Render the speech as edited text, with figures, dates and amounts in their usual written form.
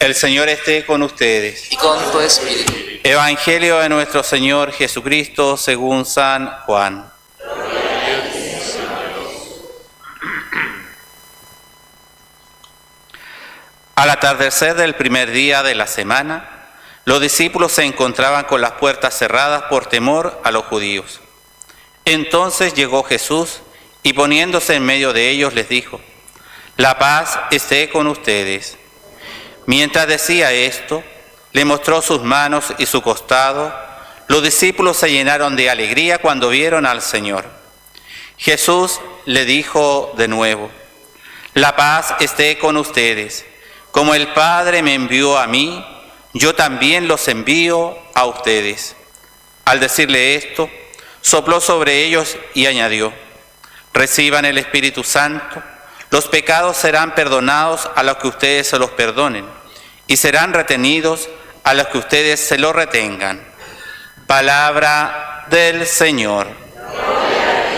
El Señor esté con ustedes. Y con tu espíritu. Evangelio de nuestro Señor Jesucristo según San Juan. Al atardecer del primer día de la semana, los discípulos se encontraban con las puertas cerradas por temor a los judíos. Entonces llegó Jesús y poniéndose en medio de ellos les dijo: «La paz esté con ustedes». Mientras decía esto, le mostró sus manos y su costado. Los discípulos se llenaron de alegría cuando vieron al Señor. Jesús le dijo de nuevo: «La paz esté con ustedes. Como el Padre me envió a mí, yo también los envío a ustedes». Al decirle esto, sopló sobre ellos y añadió: «Reciban el Espíritu Santo. Los pecados serán perdonados a los que ustedes se los perdonen, y serán retenidos a los que ustedes se los retengan». Palabra del Señor.